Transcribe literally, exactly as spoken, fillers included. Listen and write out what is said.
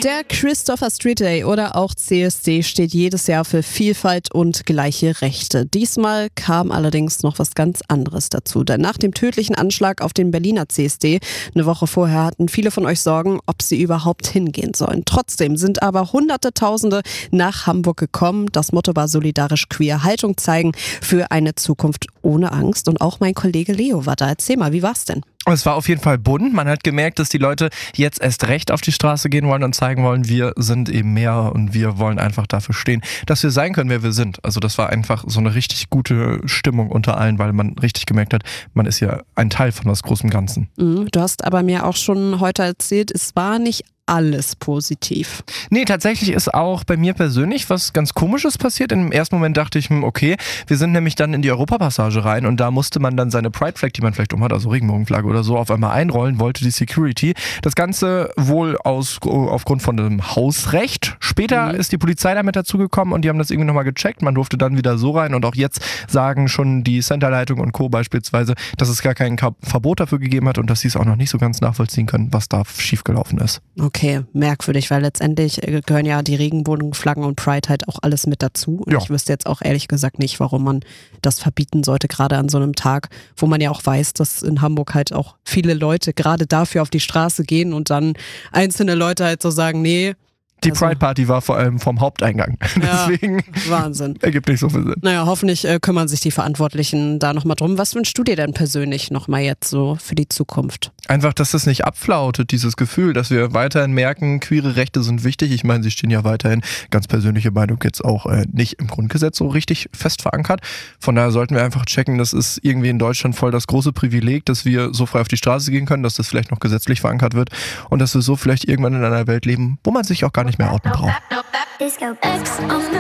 Der Christopher Street Day oder auch C S D steht jedes Jahr für Vielfalt und gleiche Rechte. Diesmal kam allerdings noch was ganz anderes dazu. Denn nach dem tödlichen Anschlag auf den Berliner C S D eine Woche vorher hatten viele von euch Sorgen, ob sie überhaupt hingehen sollen. Trotzdem sind aber hunderte Tausende nach Hamburg gekommen. Das Motto war solidarisch queer, Haltung zeigen für eine Zukunft ohne Angst. Und auch mein Kollege Leo war da. Erzähl mal, wie war's denn? Es war auf jeden Fall bunt. Man hat gemerkt, dass die Leute jetzt erst recht auf die Straße gehen wollen und zeigen wollen, wir sind eben mehr und wir wollen einfach dafür stehen, dass wir sein können, wer wir sind. Also das war einfach so eine richtig gute Stimmung unter allen, weil man richtig gemerkt hat, man ist ja ein Teil von was großem Ganzen. Mhm, du hast aber mir auch schon heute erzählt, es war nicht alles positiv. Nee, tatsächlich ist auch bei mir persönlich was ganz Komisches passiert. Im ersten Moment dachte ich, okay, wir sind nämlich dann in die Europapassage rein und da musste man dann seine Pride Flag, die man vielleicht umhat, also Regenbogenflagge oder so, auf einmal einrollen, wollte die Security. Das Ganze wohl aus, aufgrund von einem Hausrecht. Später mhm. ist die Polizei damit dazugekommen und die haben das irgendwie nochmal gecheckt. Man durfte dann wieder so rein und auch jetzt sagen schon die Centerleitung und Co. beispielsweise, dass es gar kein Verbot dafür gegeben hat und dass sie es auch noch nicht so ganz nachvollziehen können, was da schiefgelaufen ist. Okay, merkwürdig, weil letztendlich gehören ja die Regenbogenflaggen und Pride halt auch alles mit dazu. Und ja. ich wüsste jetzt auch ehrlich gesagt nicht, warum man das verbieten sollte, gerade an so einem Tag, wo man ja auch weiß, dass in Hamburg halt auch viele Leute gerade dafür auf die Straße gehen und dann einzelne Leute halt so sagen, nee. Die also, Pride Party war vor allem vom Haupteingang. Ja, deswegen Wahnsinn. Ergibt nicht so viel Sinn. Naja, hoffentlich äh, kümmern sich die Verantwortlichen da nochmal drum. Was wünschst du dir denn persönlich nochmal jetzt so für die Zukunft? Einfach, dass das nicht abflautet, dieses Gefühl, dass wir weiterhin merken, queere Rechte sind wichtig. Ich meine, sie stehen ja weiterhin, ganz persönliche Meinung, jetzt auch äh, nicht im Grundgesetz so richtig fest verankert. Von daher sollten wir einfach checken, das ist irgendwie in Deutschland voll das große Privileg, dass wir so frei auf die Straße gehen können, dass das vielleicht noch gesetzlich verankert wird und dass wir so vielleicht irgendwann in einer Welt leben, wo man sich auch gar nicht mehr outen braucht.